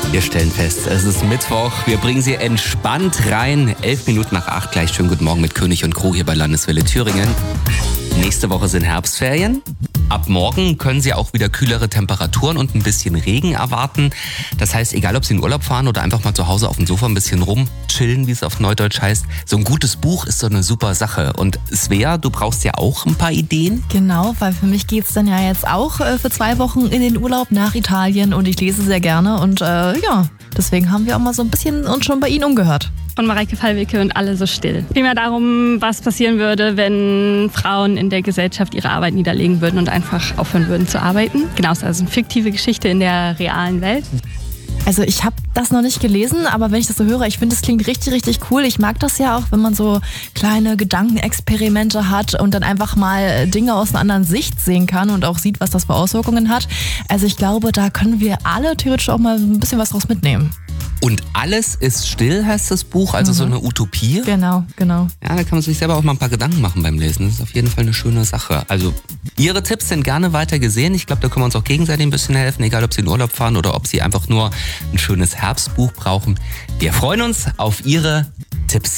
Wir stellen fest, es ist Mittwoch. Wir bringen Sie entspannt rein. 7:11 gleich. Schönen guten Morgen mit König und Crew hier bei Landeswelle Thüringen. Nächste Woche sind Herbstferien. Ab morgen können Sie auch wieder kühlere Temperaturen und ein bisschen Regen erwarten. Das heißt, egal ob Sie in Urlaub fahren oder einfach mal zu Hause auf dem Sofa ein bisschen rumchillen, wie es auf Neudeutsch heißt, so ein gutes Buch ist so eine super Sache. Und Svea, du brauchst ja auch ein paar Ideen? Genau, weil für mich geht's dann ja jetzt auch für 2 Wochen in den Urlaub nach Italien und ich lese sehr gerne und deswegen haben wir auch mal so ein bisschen uns schon bei Ihnen umgehört. Von Mareike Fallwicke und Alle so still. Primär darum, was passieren würde, wenn Frauen in der Gesellschaft ihre Arbeit niederlegen würden und einfach aufhören würden zu arbeiten. Genau, es ist also eine fiktive Geschichte in der realen Welt. Also ich habe das noch nicht gelesen, aber wenn ich das so höre, ich finde, es klingt richtig, richtig cool. Ich mag das ja auch, wenn man so kleine Gedankenexperimente hat und dann einfach mal Dinge aus einer anderen Sicht sehen kann und auch sieht, was das für Auswirkungen hat. Also ich glaube, da können wir alle theoretisch auch mal ein bisschen was draus mitnehmen. Und Alles ist still, heißt das Buch, also so eine Utopie. Genau. Ja, da kann man sich selber auch mal ein paar Gedanken machen beim Lesen. Das ist auf jeden Fall eine schöne Sache. Also Ihre Tipps sind gerne weiter gesehen. Ich glaube, da können wir uns auch gegenseitig ein bisschen helfen, egal ob Sie in Urlaub fahren oder ob Sie einfach nur ein schönes Herbstbuch brauchen. Wir freuen uns auf Ihre